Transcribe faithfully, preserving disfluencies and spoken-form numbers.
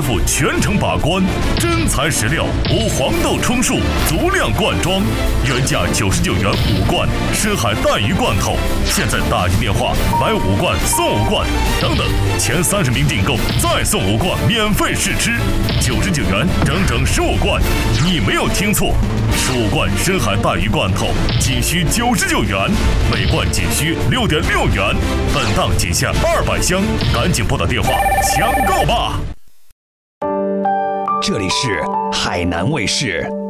傅全程把关，真材实料，无黄豆充数，足量罐装，原价九十九元五罐，深海带鱼罐头，现在打进电话买五罐送五罐，等等，前三十名订购再送五罐免费试吃，九十九元整整十五罐，你没有听错，十五罐深海带鱼罐头仅需九十九元，每罐仅需六点六元，本档仅限二百箱，赶紧拨打电话抢购吧！ 这里是海南卫视。